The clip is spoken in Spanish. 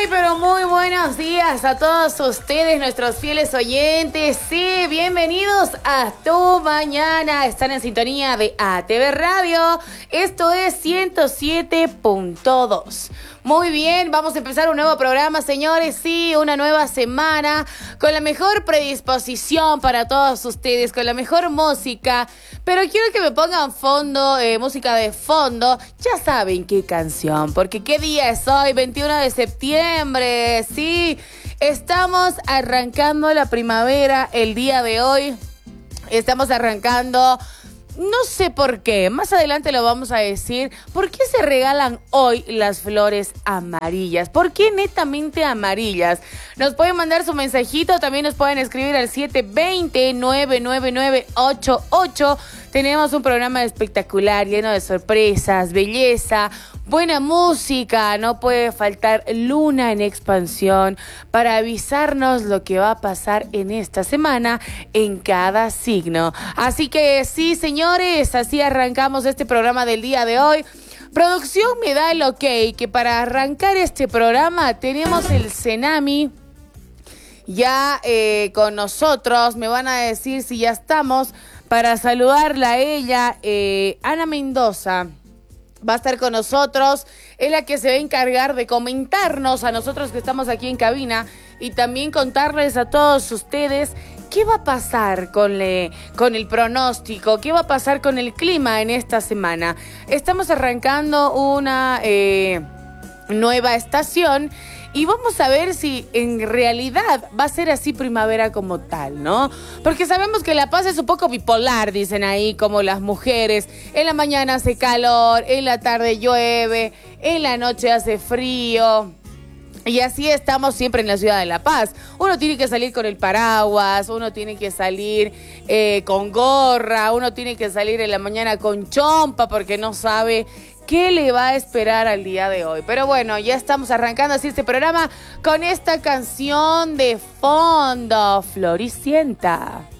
Pero muy buenos días a todos ustedes, nuestros fieles oyentes. Sí, bienvenidos a Tu Mañana. Están en sintonía de ATV Radio. Esto es 107.2. Muy bien, vamos a empezar un nuevo programa, señores. Sí, una nueva semana con la mejor predisposición para todos ustedes, con la mejor música. Pero quiero que me pongan música de fondo. Ya saben qué canción, porque qué día es hoy, 21 de septiembre. Sí, estamos arrancando la primavera el día de hoy. Estamos arrancando... No sé por qué, más adelante lo vamos a decir. ¿Por qué se regalan hoy las flores amarillas? ¿Por qué netamente amarillas? Nos pueden mandar su mensajito, también nos pueden escribir al 720-99988. Tenemos un programa espectacular, lleno de sorpresas, belleza, buena música. No puede faltar Luna en Expansión para avisarnos lo que va a pasar en esta semana en cada signo. Así que sí, señores, así arrancamos este programa del día de hoy. Producción me da el ok que para arrancar este programa tenemos el Cenami ya con nosotros. Me van a decir si ya estamos para saludarla a ella. Ana Mendoza va a estar con nosotros, es la que se va a encargar de comentarnos a nosotros que estamos aquí en cabina y también contarles a todos ustedes qué va a pasar con el pronóstico, qué va a pasar con el clima en esta semana. Estamos arrancando una nueva estación y vamos a ver si en realidad va a ser así primavera como tal, ¿no? Porque sabemos que La Paz es un poco bipolar, dicen ahí, como las mujeres. En la mañana hace calor, en la tarde llueve, en la noche hace frío. Y así estamos siempre en la ciudad de La Paz. Uno tiene que salir con el paraguas, uno tiene que salir con gorra, uno tiene que salir en la mañana con chompa porque no sabe qué le va a esperar al día de hoy. Pero bueno, ya estamos arrancando así este programa con esta canción de fondo, Floricienta.